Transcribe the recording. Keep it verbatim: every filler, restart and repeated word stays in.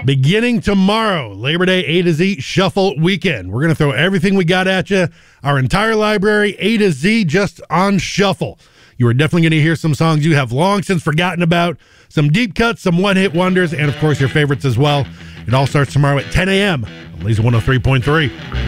Beginning tomorrow, Labor Day A to Z Shuffle Weekend. We're going to throw everything we got at you. Our entire library, A to Z, just on shuffle. You are definitely going to hear some songs you have long since forgotten about, some deep cuts, some one-hit wonders, and, of course, your favorites as well. It all starts tomorrow at ten a.m. on Laser one oh three point three.